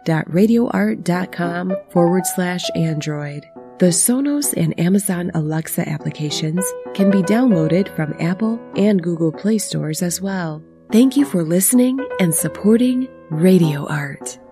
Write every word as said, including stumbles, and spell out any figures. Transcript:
www.radioart.com forward slash Android. The Sonos and Amazon Alexa applications can be downloaded from Apple and Google Play stores as well. Thank you for listening and supporting Radio Art.